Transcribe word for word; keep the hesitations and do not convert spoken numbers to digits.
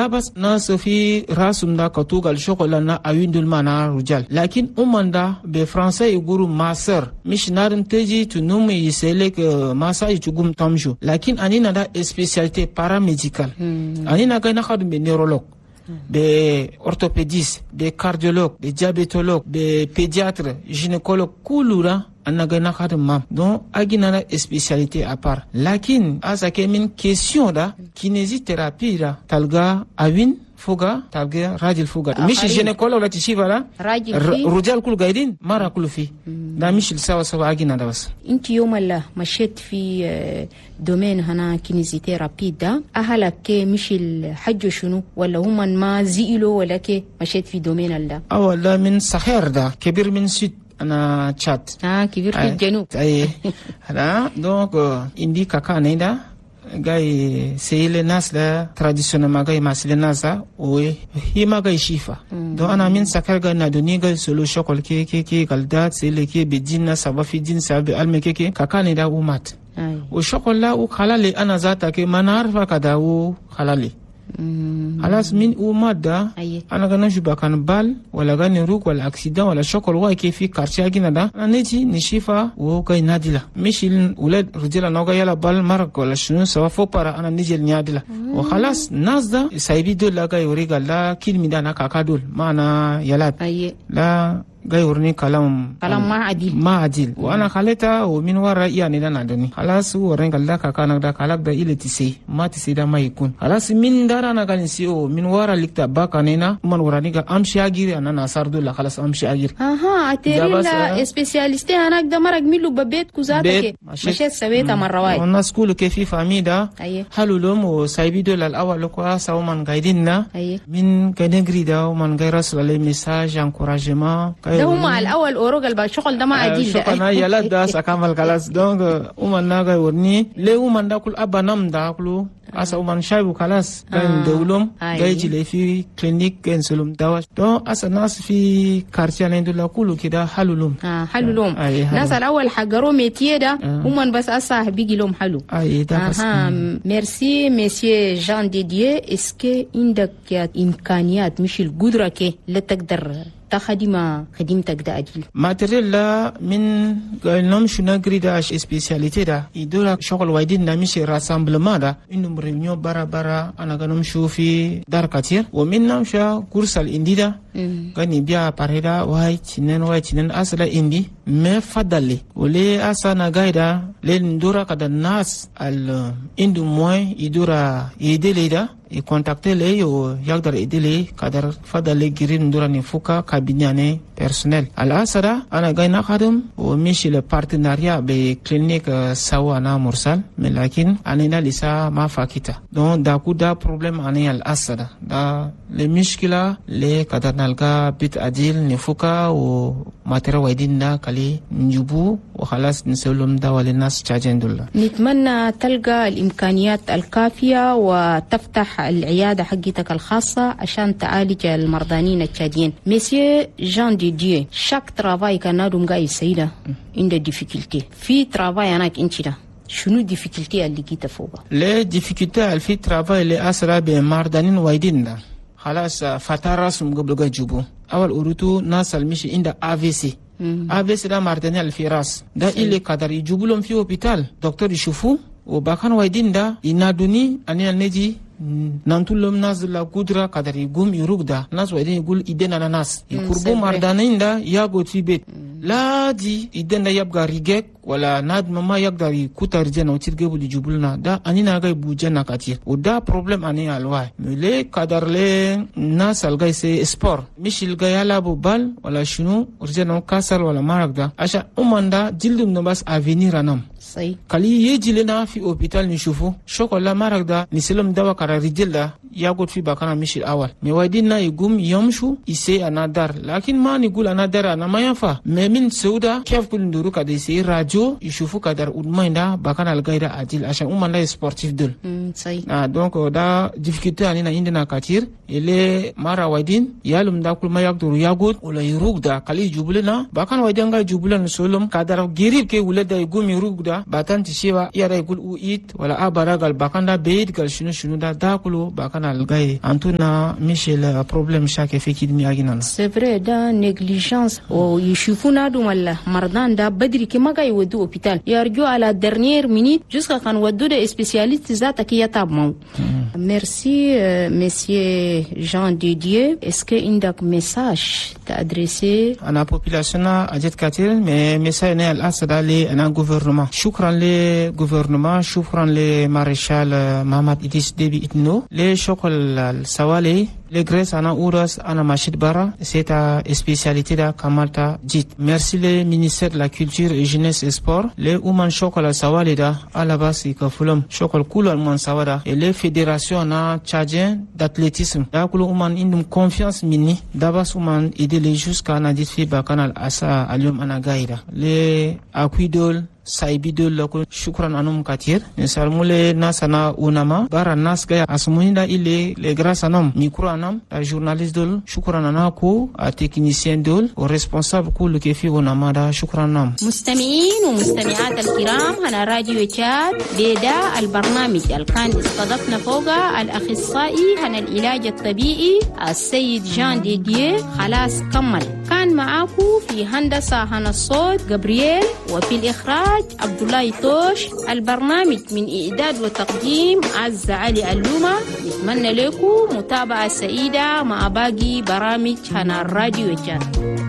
bas na sofi rasum da katugal shokola na awindul mana rujal lakin umanda be français iguru master missionarin teji tunum yisele ke masa itugum tamju lakin anina da spécialité paramédicale hmm. anina ga na khadum be neurologue des orthopédistes, des cardiologues, des diabétologues, des pédiatres, gynécologues, kulura anagana khadam donc agina spécialité à part lakin asake min question da kinésithérapie da talga awin fuga talga rajil fuga mish gynécologue la tishivala rujal kul gaidin mara kul fi da mish sawa sawa agina da bas inti yomalla مشيت في دومين هنا كينيزيثيرابي دا اهلك مش الحج شنو ولا هم ما زيلوا ولا كي مشيت في دومين الله اولا من صخير دا كبير من ست أنا تشاد آه كبير في الجنوب أي هلا دونك إندي كاكا نيدا جاي سيل الناس لا traditionnellement جاي مسيل الناس وهي ما جاي شيفا دو أنا من سكر جاي ندوني جاي سلو شوكول كي كي كي قلدات سيل كي بدينا سبب في دين سبب علم كي كي كاكا نيدا ومات وشوكول لا وخلالي أنا ذاتا كي ما نعرف كذا وخلالي alas min umada ana gana juba kan bal wala gani ruk wala accident wala shokol wa ke fi quartier gina da aneti ni shifa wo kay nadila mishil ulad rujala noga yala bal marak wala shunu sawa fo para ana nijel nyadila wa khalas nazda saybi do la gay uriga la kilmi dana kakadul mana yalat la gay urni kalam kalam ma adil ma adil wa ana khaleta o min wara yani dana dani khalas wo rengal da kakana da kalak da ile tisi ma tisi da mai kun khalas min dara na kan si o min wara likta bakanena man warani ga amshi agiri ana nasar do la khalas amshi agiri aha ateri la specialiste anak da marag milu babet kuzata ke mashet saweta marawai ona school ke fi famida halulum o saybi do la awal ko saw man gaidinna min kadengri da man gairas la message encouragement ده هم الأول أوروغل بشغل ده ما عديل ده شغلنا يلا ده سكمل خلاص دونك ومن ناقة ورني ليه ومن ده كل أبا نام ده كله asa uman shaibu kalas gain dawlum gaiji le fi clinique gain sulum dawa don asa nas fi quartier lendu la kulu kida halulum ah halulum nas alawal hagaro métier da uman bas asa bigi lom halu ay da aha merci monsieur Jean Didier est-ce que indak ya imkaniyat mishil gudra ke la taqdar تخدم خدمتك ده أجل ماتريال لا من قلنام شو نقري ده سبيسياليتي ده يدور شغل وايدين نمشي راسامبلما ده إنهم ريونيو برا برا أنا قنوم شو في دار كتير ومن نمشى كورس الإندي ده كان يبيع باريدا واي تنين واي تنين أصلا إندي ما فضلي ولي أصلا قايدا لندورا كده الناس ال إندو موي يدورا يدلي ده يكونتاكتي لي ويقدر يدلي كدر فضل جرين دوراني فوكا كابينياني بيرسونيل الأسرة أنا جاي خدم ومشي لبارتناريا بكلينيك سوا أنا مرسل لكن أنا لسه ما فاكيتا دون داكو دا بروبلم أنا الأسرة دا المشكلة اللي كدر نلقى بيت أديل نفوكا وماتيريال وايدين دا كلي نجيبو وخلاص نسولهم دا وللناس تشاجين دولا. نتمنى تلقى الإمكانيات الكافية وتفتح العيادة حقتك الخاصة عشان تعالج المرضانين التشاديين. مسيو جان ديديو شاك ترافاي كان نادم غاي سيدا عند ديفيكولتي في ترافاي أناك انتي شنو ديفيكولتي اللي جيت فوقها؟ ليه ديفيكولتي في ترافاي اللي أسرع بمرضانين وايدين دا خلاص فترة سم قبل جا جوبو أول أوروتو ناس المشي عند آفيسي آفيسي دا مرضانين الفراس دا اللي قدر يجوبولهم في هوبيتال دكتور يشوفوا وباكان وايدين دا ينادوني أني النجي nantulum nas la kudra kadari gum yurugda nas wadin gul idena na nas ikurbu mardaninda yago tibet ladi idenda yabga rigek wala nad mama yagdari kutarjena utirgebu di jubulna da anina gay bujana katir uda problem ani alwa mele kadarle nas algay se sport mishil gayala bu bal wala shunu urjena kasal wala maragda asha umanda jildum no bas avenir anam صحيح كلي يجي لنا في أوبيتال نشوفه شوكولا مرقدا نسلم دوا كرا رجلا ياخد في بكرة مش الأول مودينا يقوم يمشوا يسي أنا دار لكن ما نقول أنا دار أنا ما ينفع من سودا كيف كل ندورو كده يسي راجو radio يشوفوا كدر ودمين دا بكان الغايدا عديل عشان أمان لا sportif دول صحيح donc دا difficulté أننا عندنا كتير اللي مرة وايدين يالهم دا كل ما يقدروا ياخد ولا يروق دا قلي يجوبلنا بكان وايدين قال يجوبلنا نسولهم كدر غريب كي ولد يقوم يروق دا باتان تشيوا يرا يقول ويت ولا أبارا قال بكان دا بيت قال شنو شنو دا دا كله بكان الغاي أنتونا مش البروبلم شاكي في كده مياجينا c'est vrai دا négligence او يشوفونا دوم الله مرضان دا بدري كما جاي يودوا هوبيتال يرجعوا على dernière minute jusqu'à quand ودوا ده spécialiste ذات كي يتابعوا. Merci euh, monsieur Jean Didier. Est-ce que عندك message t'adresser أنا population أجد كتير mais message أنا الأسد على أنا gouvernement. شكرا للgouvernement شكرا لمارشال محمد إدريس ديبي إتنو لشغل السوالي les Grèces ana uras ana machid bara c'est ta spécialité da kamalta dit. Merci le ministère de la culture et jeunesse et sport le uman chocolat sawalida ala basi ka fulum chocol kula man sawada et les fédérations na tchadien d'athlétisme da kulu uman indum confiance mini dabas uman aider les jusqu'à na dit fi bakanal asa alium ana gaida le akuidol saibidol lako shukran anum katir misalmule nasana unama bara nas gaya asmuhinda ile le grâce anam micro anam a journaliste dol shukran anako a technicien dol au responsable كل كيف unama da shukran nam. مستمعين ومستمعات الكرام هنا راديو تشاد بدا البرنامج اللي كان استضفنا فوقه الاخصائي هنا العلاج الطبيعي السيد جان ديديه خلاص كمل كان معاكم في هندسه هنا الصوت جبريل وفي الاخراج عبد الله توش. البرنامج من إعداد وتقديم عز علي اللومة. نتمنى لكم متابعة سعيدة مع باقي برامج هنا الراديو جان.